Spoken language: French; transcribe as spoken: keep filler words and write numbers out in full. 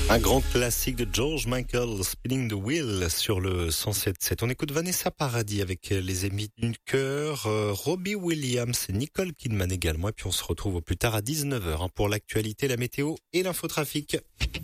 Un grand classique de George Michael, Spinning the Wheel sur le cent sept sept. On écoute Vanessa Paradis avec les Amis du Cœur, euh, Robbie Williams et Nicole Kidman également. Et puis on se retrouve au plus tard à dix-neuf heures hein, pour l'actualité, la météo et l'infotrafic.